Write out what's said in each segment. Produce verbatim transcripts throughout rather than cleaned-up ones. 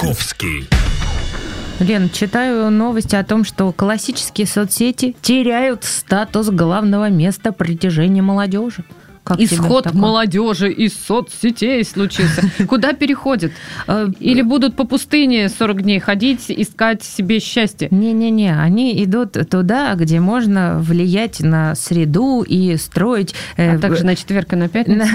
Маяковский. Лен, читаю новости о том, что классические соцсети теряют статус главного места притяжения молодежи. Как Исход молодежи из соцсетей случился. Куда переходят? Или будут по пустыне сорок дней ходить, искать себе счастье? Не-не-не, они идут туда, где можно влиять на среду и строить... А также на четверг и на пятницу?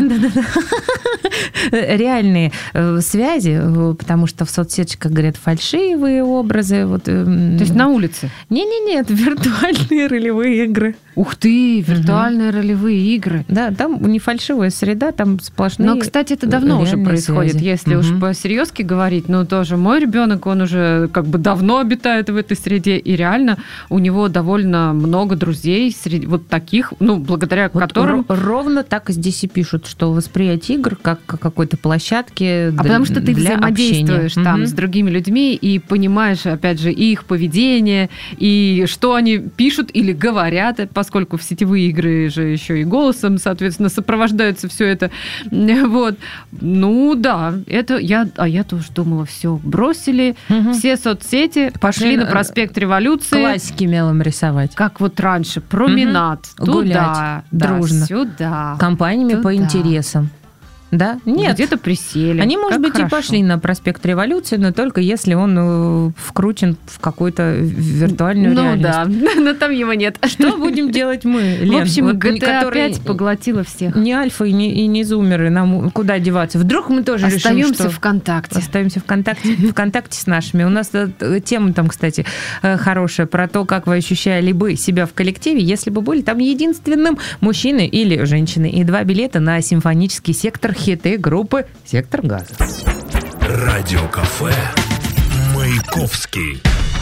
Реальные связи, потому что в соцсетях, как говорят, фальшивые образы. Вот, То есть на улице? Не-не-не, это виртуальные ролевые игры. Ух ты, виртуальные угу. ролевые игры. Да, там не фальшивая среда, там сплошные. Но, кстати, это давно уже происходит, связи. Если угу. уж по-серьезки говорить. Ну, тоже мой ребенок, он уже как бы давно обитает в этой среде, и реально у него довольно много друзей среди вот таких, ну, благодаря вот которым... Ровно так здесь и пишут, что восприятие игр как какой-то площадки А для, потому что ты для взаимодействуешь общения. там угу. с другими людьми и понимаешь, опять же, и их поведение, и что они пишут или говорят, поскольку в сетевые игры же еще и голосом, соответственно, сопровождается все это. Вот. Ну да, это я, а я тоже думала, все, бросили угу. все соцсети, пошли ну, на проспект Революции. Классики мелом рисовать. Как вот раньше, променад, угу. туда, гулять, да, дружно, сюда. компаниями туда. По интересам. Да? Нет. Где-то присели. Они, может как быть, хорошо. и пошли на проспект Революции, но только если он вкручен в какую-то виртуальную ну, реальность. Ну да, но там его нет. Что будем делать мы, Лен? В общем, вот, джи ти эй опять поглотила всех. Не альфа и не, и не зумеры, нам куда деваться? Вдруг мы тоже Остаемся решим, что... ВКонтакте. Остаемся ВКонтакте, ВКонтакте с нашими. У нас тема там, кстати, хорошая, про то, как вы ощущали бы себя в коллективе, если бы были там единственным мужчиной или женщиной. И два билета на симфонический сектор хиты группы «Сектор газа». Радиокафе Маяковский.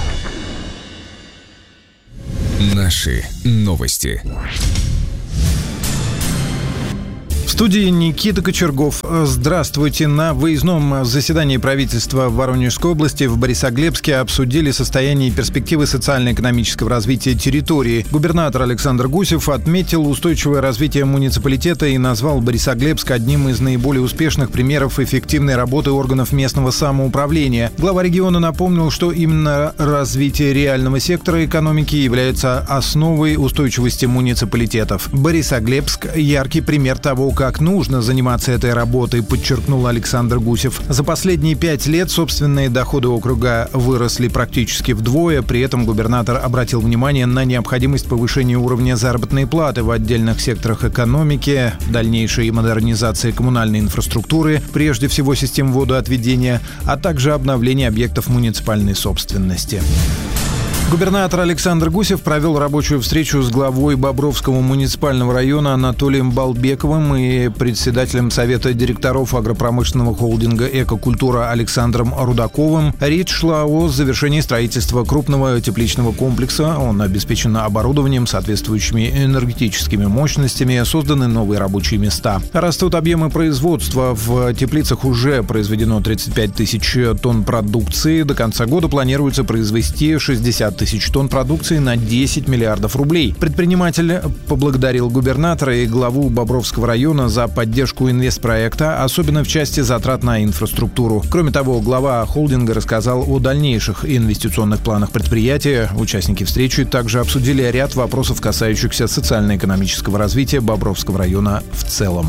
Наши новости. В студии Никита Кочергов. Здравствуйте. На выездном заседании правительства в Воронежской области в Борисоглебске обсудили состояние и перспективы социально-экономического развития территории. Губернатор Александр Гусев отметил устойчивое развитие муниципалитета и назвал Борисоглебск одним из наиболее успешных примеров эффективной работы органов местного самоуправления. Глава региона напомнил, что именно развитие реального сектора экономики является основой устойчивости муниципалитетов. Борисоглебск – яркий пример того, как Как нужно заниматься этой работой, подчеркнул Александр Гусев. За последние пять лет собственные доходы округа выросли практически вдвое. При этом губернатор обратил внимание на необходимость повышения уровня заработной платы в отдельных секторах экономики, дальнейшей модернизации коммунальной инфраструктуры, прежде всего систем водоотведения, а также обновления объектов муниципальной собственности. Губернатор Александр Гусев провел рабочую встречу с главой Бобровского муниципального района Анатолием Балбековым и председателем Совета директоров агропромышленного холдинга «Экокультура» Александром Рудаковым. Речь шла о завершении строительства крупного тепличного комплекса. Он обеспечен оборудованием, соответствующими энергетическими мощностями, созданы новые рабочие места. Растут объемы производства. В теплицах уже произведено тридцать пять тысяч тонн продукции. До конца года планируется произвести шестьдесят тысяч тонн продукции на десять миллиардов рублей. Предприниматель поблагодарил губернатора и главу Бобровского района за поддержку инвестпроекта, особенно в части затрат на инфраструктуру. Кроме того, глава холдинга рассказал о дальнейших инвестиционных планах предприятия. Участники встречи также обсудили ряд вопросов, касающихся социально-экономического развития Бобровского района в целом.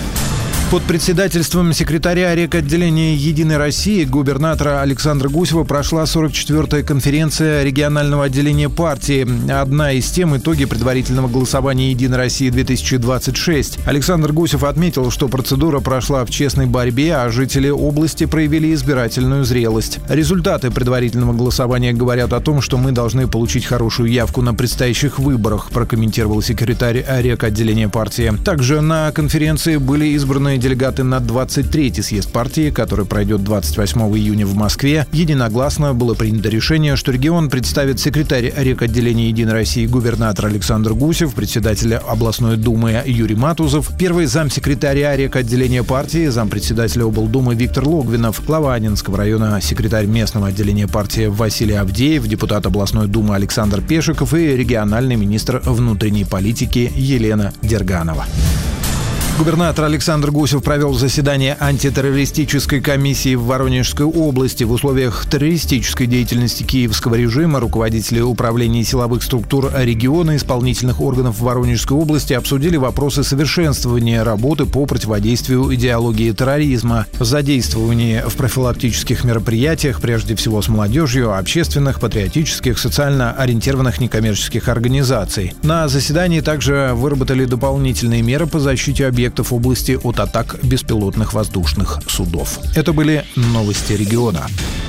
Под председательством секретаря рекотделения «Единой России» губернатора Александра Гусева прошла сорок четвёртая конференция регионального отделения партии. Одна из тем – итоги предварительного голосования «Единой России-две тысячи двадцать шесть». Александр Гусев отметил, что процедура прошла в честной борьбе, а жители области проявили избирательную зрелость. Результаты предварительного голосования говорят о том, что мы должны получить хорошую явку на предстоящих выборах, прокомментировал секретарь рекотделения партии. Также на конференции были избраны делегаты на двадцать третий съезд партии, который пройдет двадцать восьмого июня в Москве. Единогласно было принято решение, что регион представит секретарь рекотделения «Единой России» губернатор Александр Гусев, председатель областной думы Юрий Матузов, первый замсекретаря рекотделения партии, зампредседателя облдумы Виктор Логвинов, глава Аннинского района, секретарь местного отделения партии Василий Авдеев, депутат областной думы Александр Пешиков и региональный министр внутренней политики Елена Дерганова. Губернатор Александр Гусев провел заседание антитеррористической комиссии в Воронежской области. В условиях террористической деятельности киевского режима руководители управления силовых структур региона исполнительных органов Воронежской области обсудили вопросы совершенствования работы по противодействию идеологии терроризма, задействования в профилактических мероприятиях, прежде всего с молодежью, общественных, патриотических, социально ориентированных некоммерческих организаций. На заседании также выработали дополнительные меры по защите объектов в области от атак беспилотных воздушных судов. Это были новости региона.